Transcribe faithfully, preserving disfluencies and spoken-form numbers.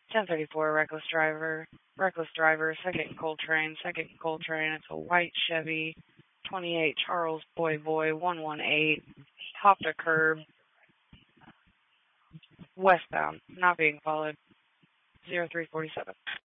ten thirty-four, reckless driver. Reckless driver, second Coltrane, second Coltrane. It's a white Chevy, twenty-eight Charles Boy Boy, one one eight. Hopped a curb. Westbound, not being followed. zero three forty-seven.